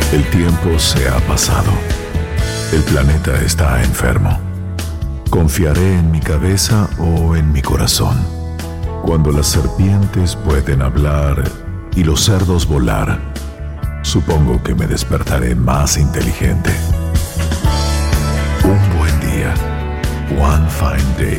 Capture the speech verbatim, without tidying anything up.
El tiempo se ha pasado. El planeta está enfermo. ¿Confiaré en mi cabeza o en mi corazón? Cuando las serpientes pueden hablar y los cerdos volar, supongo que me despertaré más inteligente. Un buen día. One fine day.